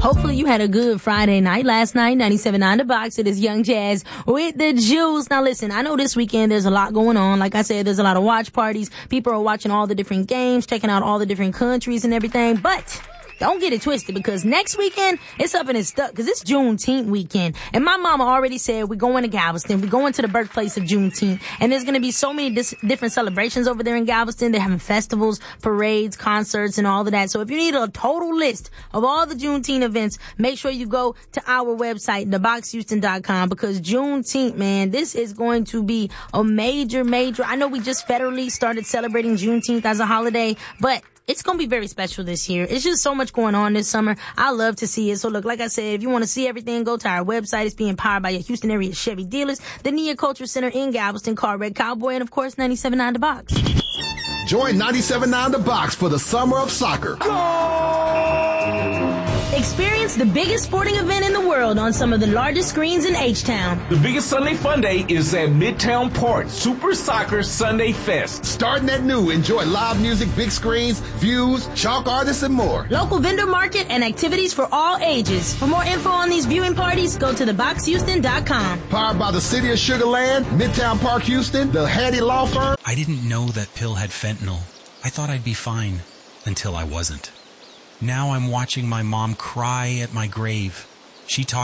Hopefully you had a good Friday night last night. 97.9 The Box. It is Young Jazz with the Juice. Now listen, I know this weekend there's a lot going on. Like I said, there's a lot of watch parties. People are watching all the different games, checking out all the different countries and everything. But don't get it twisted, because next weekend, it's up and it's stuck, because it's Juneteenth weekend. And my mama already said we're going to Galveston. We're going to the birthplace of Juneteenth. And there's going to be so many different celebrations over there in Galveston. They're having festivals, parades, concerts, and all of that. So if you need a total list of all the Juneteenth events, make sure you go to our website, theboxhouston.com, because Juneteenth, man, this is going to be a major, I know we just federally started celebrating Juneteenth as a holiday, but it's going to be very special this year. It's just so much going on this summer. I love to see it. So look, like I said, if you want to see everything, go to our website. It's being powered by your Houston area Chevy dealers, the Nia Culture Center in Galveston, Car Red Cowboy, and of course, 97.9 The Box. Join 97.9 The Box for the Summer of Soccer. Experience the biggest sporting event in the world on some of the largest screens in H-Town. The biggest Sunday fun day is at Midtown Park, Super Soccer Sunday Fest. Starting at noon, enjoy live music, big screens, views, chalk artists, and more. Local vendor market and activities for all ages. For more info on these viewing parties, go to theboxhouston.com. Powered by the City of Sugar Land, Midtown Park, Houston, the Hattie Law Firm. I didn't know that pill had fentanyl. I thought I'd be fine until I wasn't. Now I'm watching my mom cry at my grave. She talked